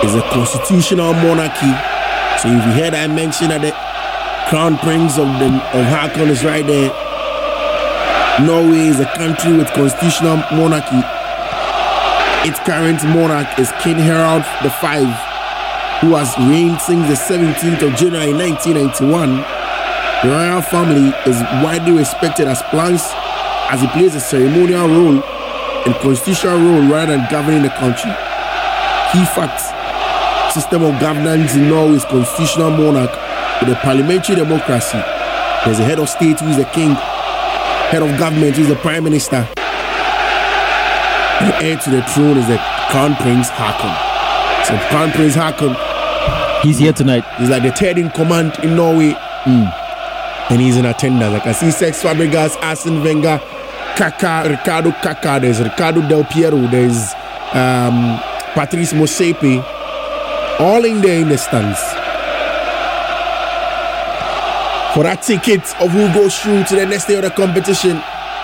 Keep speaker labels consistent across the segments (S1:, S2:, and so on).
S1: is a constitutional monarchy. So if you heard I mention that the Crown Prince of Haakon is right there. Norway is a country with constitutional monarchy. Its current monarch is King Harald V, who has reigned since the 17th of January 1991. The royal family is widely respected as it plays a ceremonial role and constitutional role rather than governing the country. Key facts: system of governance in Norway is constitutional monarch with a parliamentary democracy. There's a head of state who is the king, head of government who is the prime minister. The heir to the throne is the Crown Prince Haakon. So Crown Prince Haakon,
S2: he's here tonight.
S1: He's like the third in command in Norway. And he's in attendance. Like I see Sex Fabregas, Arsene Wenger, Ricardo Kaká, there's Ricardo Del Piero, there's Patrice Motsepe, all in there in the stands for that ticket of who goes through to the next day of the competition.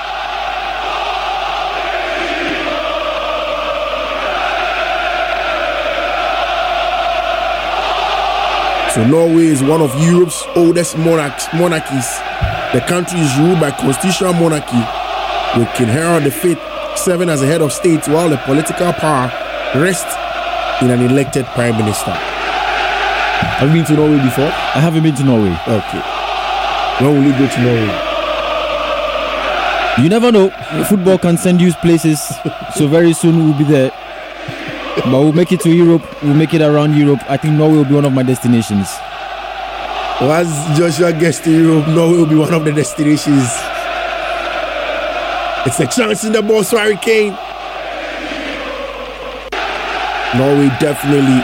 S1: So Norway is one of Europe's oldest monarchies. The country is ruled by constitutional monarchy, with King Harald V serving as the head of state while the political power rests in an elected prime minister. Have you been to Norway before?
S2: I haven't been to Norway.
S1: Okay. When will you go to Norway?
S2: You never know. Football can send you places. So very soon we'll be there. But we'll make it to Europe. We'll make it around Europe. I think Norway will be one of my destinations.
S1: Once Joshua gets to Europe, Norway will be one of the destinations. It's a chance in the boss for Harry Kane. Norway definitely.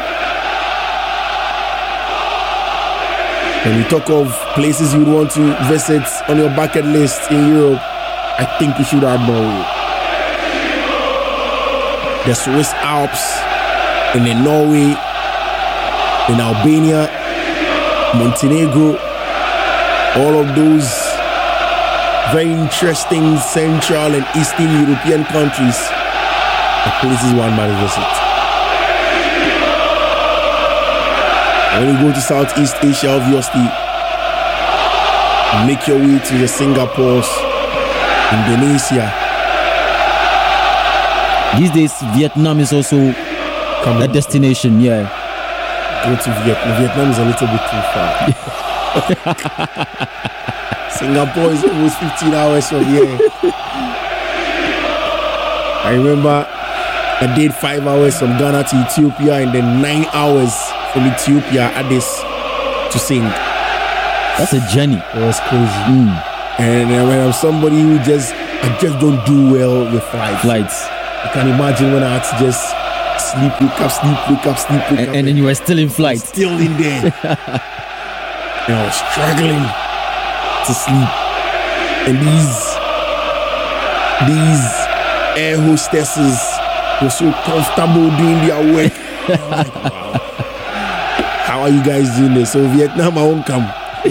S1: When you talk of places you would want to visit on your bucket list in Europe, I think you should have Norway. The Swiss Alps, and in Norway, in Albania, Montenegro, all of those very interesting Central and Eastern European countries are places one might visit. When you go to Southeast Asia, obviously, make your way to the Singapores, Indonesia.
S2: These days, Vietnam is also a destination, yeah.
S1: Go to Vietnam. Vietnam is a little bit too far. Singapore is almost 15 hours from here. I remember I did 5 hours from Ghana to Ethiopia and then 9 hours from Ethiopia, Addis, to sing.
S2: That's a journey.
S1: It was crazy. And when I'm somebody who I just don't do well with flights. I can imagine when I had to just sleep, wake up,
S2: and then you were still in flight.
S1: Still in there. And I was struggling to sleep. And these air hostesses were so comfortable doing their work. I'm like, wow. How are you guys doing this? So Vietnam, I won't come.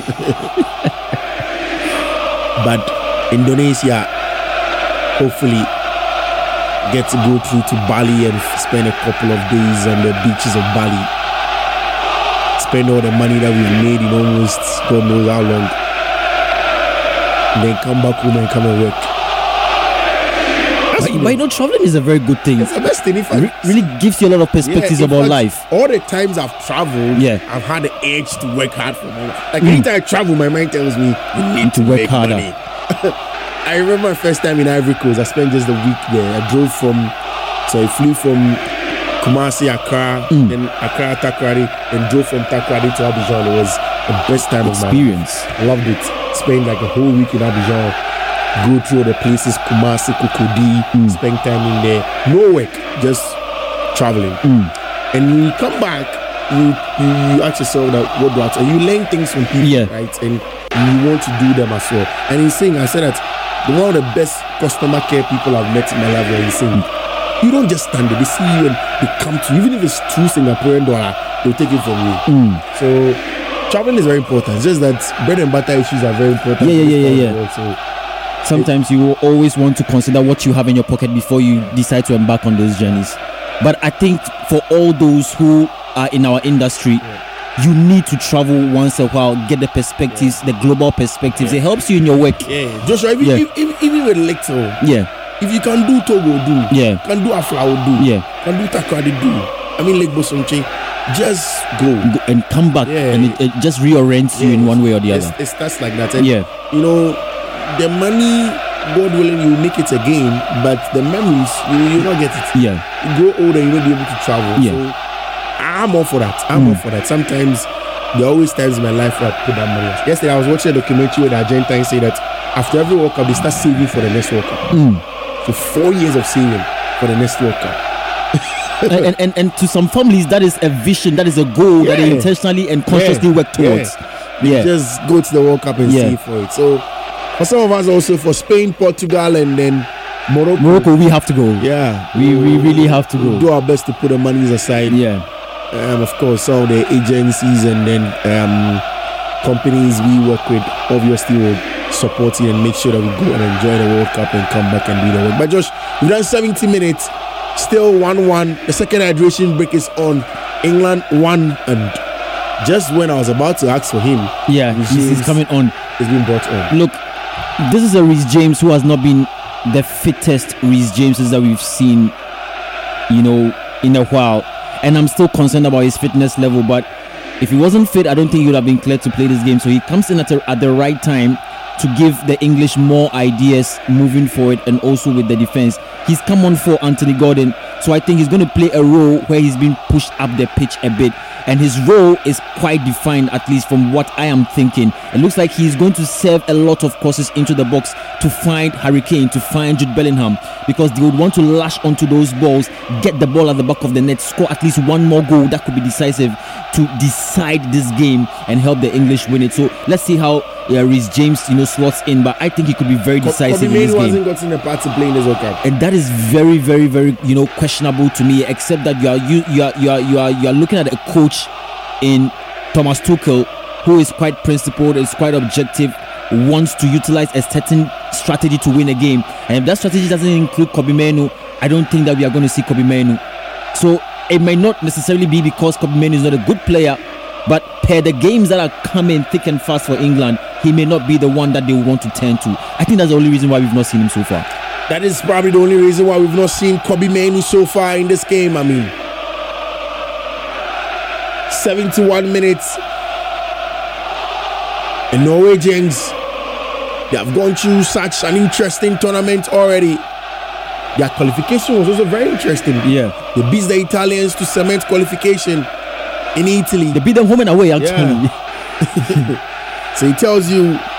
S1: But Indonesia, hopefully, get to go through to Bali and spend a couple of days on the beaches of Bali. Spend all the money that we've made in almost God knows how long. And then come back home and come and work.
S2: But you know, traveling is a very good thing.
S1: It's the best thing.
S2: Really gives you a lot of perspectives about life.
S1: All the times I've traveled, I've had the urge to work hard for my life. Like anytime I travel, my mind tells me you need to work harder. I remember my first time in Ivory Coast. I spent just a week there. I flew from Kumasi, Accra, then Accra, Takoradi, then drove from Takoradi to Abidjan. It was the best time of my life. I loved it. Spent like a whole week in Abidjan. Go through the places, Kumasi, Cocody, spend time in there. No work, just traveling. And when you come back, you ask yourself that what do I do? And you learn things from people, right? And you want to do them as well. And in saying, I said that one of the best customer care people I've met in my life were in saying, you don't just stand there, they see you and they come to you. Even if it's $2 Singaporean, they'll take it from you. So traveling is very important. It's just that bread and butter issues are very important.
S2: So sometimes you will always want to consider what you have in your pocket before you decide to embark on those journeys. But I think for all those who are in our industry, you need to travel once a while, get the perspectives, the global perspectives. It helps you in your work.
S1: Yeah, Joshua, even with little. If you can do Togo, do. Can do Aflao, do. Can do Takrady, do. I mean, Lake Bosomche, just go
S2: and come back, and it just reorients you in one way or the other.
S1: It starts like that. And, you know, the money, God willing, you make it a game, but the memories, you not get it.
S2: You
S1: grow older, you won't be able to travel. So I'm all for that. I'm all for that. Sometimes there are always times in my life where I put that money. Yesterday I was watching a documentary where the Argentines say that after every World Cup they start saving for the next World Cup. So 4 years of saving for the next World Cup.
S2: and to some families that is a vision, that is a goal that they intentionally and consciously work towards.
S1: Just go to the World Cup and save for it. So for some of us also, for Spain, Portugal, and then Morocco,
S2: we have to go. We really have to go.
S1: We'll do our best to put the monies aside. Of course, all the agencies and then companies we work with obviously will support it and make sure that we go and enjoy the World Cup and come back and do the work. But Josh, we've done 70 minutes, still 1-1. The second hydration break is on. England 1, and just when I was about to ask for him,
S2: he's coming on.
S1: He's been brought on.
S2: Look, this is a Reece James who has not been the fittest Reece Jameses that we've seen, in a while. And I'm still concerned about his fitness level. But if he wasn't fit, I don't think he would have been cleared to play this game. So he comes in at the right time to give the English more ideas moving forward, and also with the defense. He's come on for Anthony Gordon. So I think he's going to play a role where he's been pushed up the pitch a bit. And his role is quite defined, at least from what I am thinking. It looks like he's going to serve a lot of crosses into the box to find Harry Kane, to find Jude Bellingham, because they would want to lash onto those balls, get the ball at the back of the net, score at least one more goal that could be decisive to decide this game and help the English win it. So let's see how Reece James, slots in, but I think he could be very decisive in this game.
S1: Hasn't gotten a part to play in this World Cup,
S2: and that is very, very, very, questionable to me. Except that you are looking at a coach in Thomas Tuchel who is quite principled, is quite objective, wants to utilize a certain strategy to win a game. And if that strategy doesn't include Kobbie Mainoo, I don't think that we are going to see Kobbie Mainoo. So it may not necessarily be because Kobbie Mainoo is not a good player, but per the games that are coming thick and fast for England, he may not be the one that they want to turn to. I think that's the only reason why we've not seen him so far.
S1: That is probably the only reason why we've not seen Kobbie Mainoo so far in this game. I mean, 71 minutes. And Norway, James, they have gone through such an interesting tournament already. Their qualification was also very interesting. They beat the Italians to cement qualification in Italy.
S2: They beat them home and away, actually.
S1: So it tells you